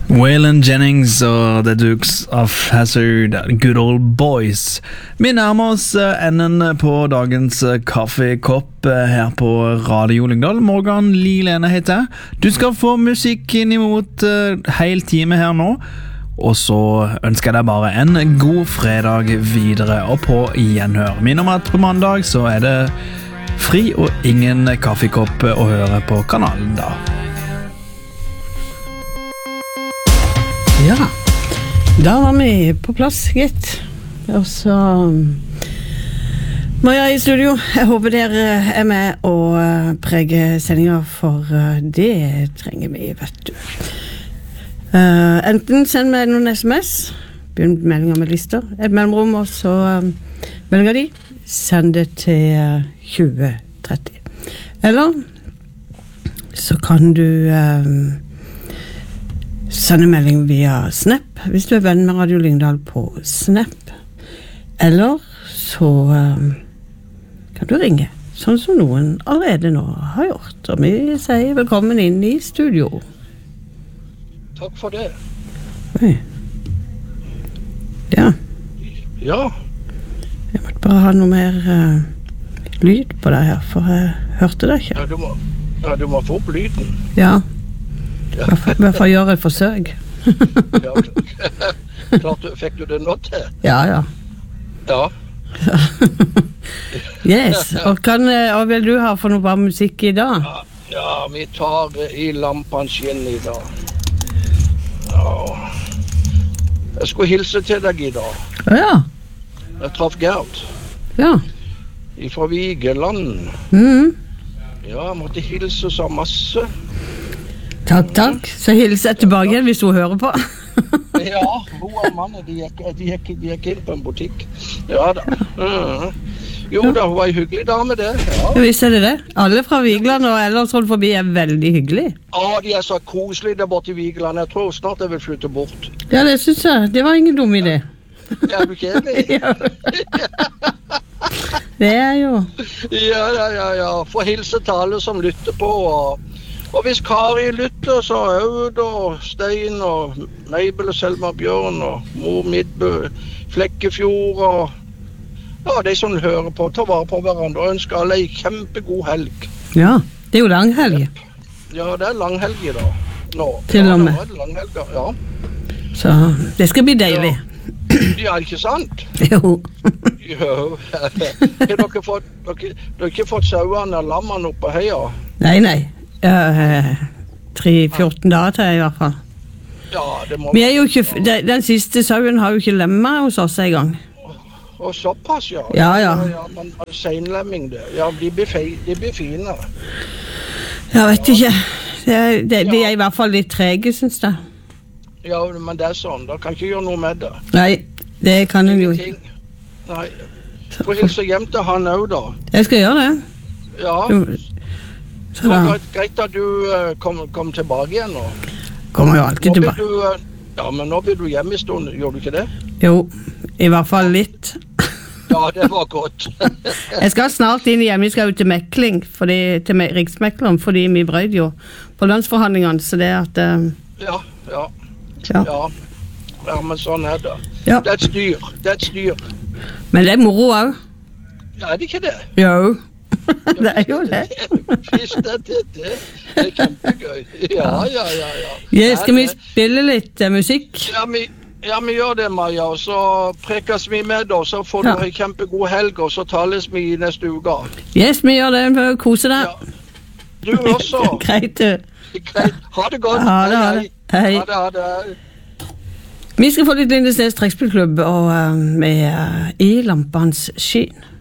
Waylon Jennings og The Dukes of Hazzard, Good Old Boys. Vi nærmer oss enden på dagens kaffekopp her på Radio Lyngdal. Morgan Lilene heter jeg. Du skal få musikk inn imot hel time her nå. Og så ønsker jeg deg bare en god fredag videre og på gjenhør. Minn om at på mandag så er det fri og ingen kaffekopp å høre på kanalen da. Ja, da var vi på plass, gitt. Og så må jeg i studio. Jeg håper dere er med og preger sendinger, for det trenger vi, vet du. Enten send meg noen sms, begynn meldinger med lister, et mellomrom, og så meldinger de, send det til 2030. Eller så kan du sende melding via Snap, hvis du er venn med Radio Lyngdal på Snap. Eller så kan du ringe, sånn som noen allerede nå har gjort. Og vi sier velkommen inn i studio. Takk for det. Oi. Ja. Ja. Jeg måtte bare ha noe mer lyd på deg her, for jeg hørte det ikke. Ja, du må få opp lyden. Ja. Hvorfor gjør et forsøk? Ja, klart, fikk du det nå til? Ja. Ja. Yes, og hva vil du ha for noe bra musikk i dag? Ja, vi tar I lampens skinn i dag. Ja. Jeg skulle hilse til deg i dag. Ja. Jeg traff Gerd. Ja. Fra Vigeland. Ja, jeg måtte hilse så masse. Takk. Så hilser jeg tilbake igjen hvis hun hører på. Ja, hun og mannen, de gikk inn på en butikk. Ja da. Jo da, hun var en hyggelig dame det. Ja. Visst er det. Alle fra Vigeland og ellers rundt forbi er veldig hyggelig. Ja, de er så koselige der borte I Vigeland. Jeg tror snart jeg vil flytte bort. Ja, det synes jeg. Det var ingen dum idé. Ja, du kjenner? Ja. Det er jo. Ja. For hilse til alle som lytter på, og hvis Kari lytter, så Aud og Stein og Mabel og Selma Bjørn og mor Midbø, Flekkefjord og ja, de som hører på, tar vare på hverandre og ønsker alle en kjempegod helg. Ja, det er jo langhelg. Ja, det er langhelg I dag. Nå. Til og med. Ja, det er langhelg, ja. Så det skal bli deilig. Ja, ikke sant? Jo. Jo. Har dere ikke fått sauene og lammene oppe på heia? Nei. 3-14 dager til I hvert fall. Ja, det må vi er jo ikke, den siste sauen har jo ikke lemmet hos oss en gang. Og såpass, ja. Ja. Men senlemming det. Ja, de blir fine. Jeg vet ikke. De I hvert fall litt trege, synes jeg. Ja, men det sånn. Da kan ikke gjøre noe med det. Nei, det kan jeg jo ikke. Nei. Få hilse hjem til han også da. Jeg skal gjøre det. Ja. Det var greit at du kom tilbake igjen nå. Kommer jo alltid tilbake. Ja, men nå blir du hjemme I stund, gjør du ikke det? Jo, I hvert fall litt. Ja, det var godt. Jeg skal snart inn igjen, vi skal ut til mekling, til riksmekleren, fordi vi brød jo på lønnsforhandlingene, så det at... Ja, men sånn det. Ja. Det er et styr. Men det er moro også. Ja, det ikke det? Jo. Det er jo det. Det er kjempegøy. Ja. Skal vi spille litt musikk? Ja, vi gjør det, Maja, og så prekes vi med, og så får du en kjempegod helg, og så tales vi neste uke. Yes, vi gjør det, for å kose deg. Ja. Du også. Greit, du. Greit. Ha det godt. Ha det. Hei. Ha det. Vi skal få litt Lindesnes trekkspillklubb, og med I lampens skinn.